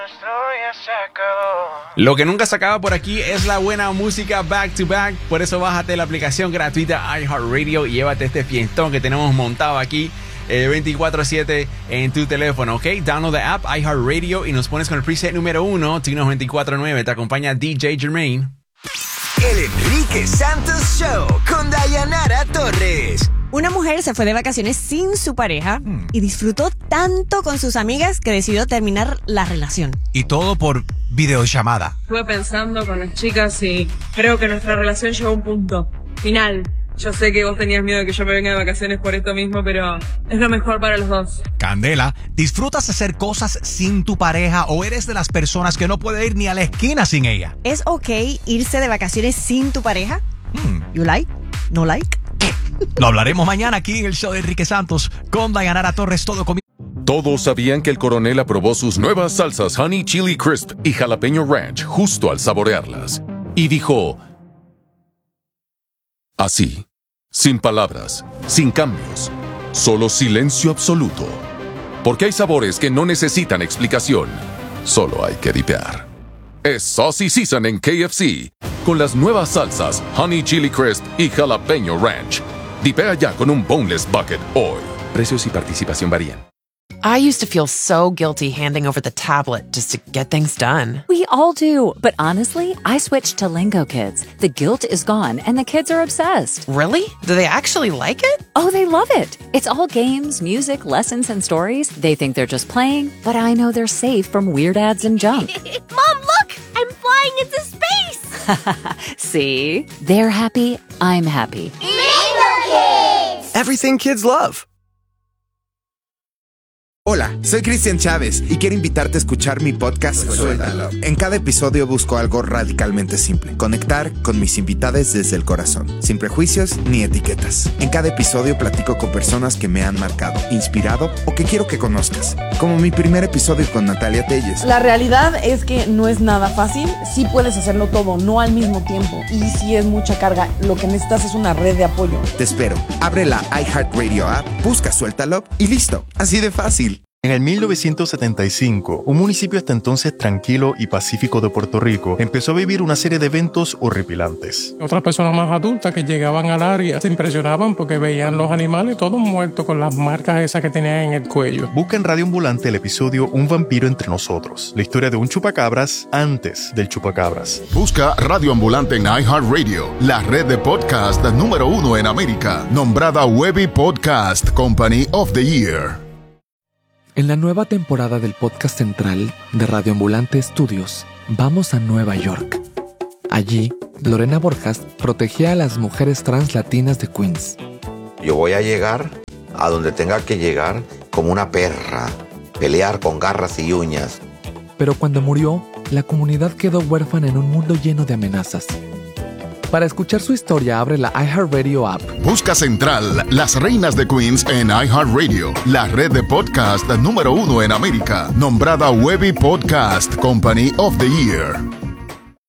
Lo que nunca se acaba por aquí es la buena música back to back. Por eso bájate la aplicación gratuita iHeartRadio y llévate este fiestón que tenemos montado aquí 24/7 en tu teléfono, ¿ok? Download la app iHeartRadio y nos pones con el preset número 1, Tino 24/9. Te acompaña DJ Jermaine. El Enrique Santos Show con Dayanara Torres. Una mujer se fue de vacaciones sin su pareja y disfrutó tanto con sus amigas que decidió terminar la relación. Y todo por videollamada. Estuve pensando con las chicas y creo que nuestra relación llegó a un punto final. Yo sé que vos tenías miedo de que yo me venga de vacaciones por esto mismo, pero es lo mejor para los dos. Candela, ¿disfrutas hacer cosas sin tu pareja o eres de las personas que no puede ir ni a la esquina sin ella? ¿Es ok irse de vacaciones sin tu pareja? ¿You like? ¿No like? Lo hablaremos mañana aquí en el show de Enrique Santos con Dayanara Torres. Todos sabían que el coronel aprobó sus nuevas salsas Honey Chili Crisp y Jalapeño Ranch justo al saborearlas. Y dijo... así, sin palabras, sin cambios, solo silencio absoluto. Porque hay sabores que no necesitan explicación, solo hay que dipear. Es Saucy Season en KFC, con las nuevas salsas Honey Chili Crisp y Jalapeño Ranch. Dipea ya con un boneless bucket hoy. Precios y participación varían. I used to feel so guilty handing over the tablet just to get things done. We all do, but honestly, I switched to Lingo Kids. The guilt is gone and the kids are obsessed. Really? Do they actually like it? Oh, they love it. It's all games, music, lessons, and stories. They think they're just playing, but I know they're safe from weird ads and junk. Mom, look! I'm flying into space! See? They're happy, I'm happy. Lingo Kids! Everything kids love. Hola, soy Cristian Chávez y quiero invitarte a escuchar mi podcast Suéltalo. En cada episodio busco algo radicalmente simple: conectar con mis invitados desde el corazón, sin prejuicios ni etiquetas. En cada episodio platico con personas que me han marcado, inspirado o que quiero que conozcas, como mi primer episodio con Natalia Telles. La realidad es que no es nada fácil. Sí puedes hacerlo todo, no al mismo tiempo, y sí es mucha carga. Lo que necesitas es una red de apoyo. Te espero. Abre la iHeartRadio app, busca Suéltalo y listo. Así de fácil. En el 1975, un municipio hasta entonces tranquilo y pacífico de Puerto Rico empezó a vivir una serie de eventos horripilantes. Otras personas más adultas que llegaban al área se impresionaban porque veían los animales todos muertos con las marcas esas que tenían en el cuello. Busca en Radio Ambulante el episodio Un vampiro entre nosotros, la historia de un chupacabras antes del chupacabras. Busca Radio Ambulante en iHeartRadio, la red de podcast número 1 en América, nombrada Webby Podcast Company of the Year. En la nueva temporada del podcast central de Radio Ambulante Studios, vamos a Nueva York. Allí, Lorena Borjas protegía a las mujeres trans latinas de Queens. Yo voy a llegar a donde tenga que llegar como una perra, pelear con garras y uñas. Pero cuando murió, la comunidad quedó huérfana en un mundo lleno de amenazas. Para escuchar su historia, abre la iHeartRadio app. Busca Central, Las Reinas de Queens en iHeartRadio, la red de podcast número 1 en América, nombrada Webby Podcast Company of the Year.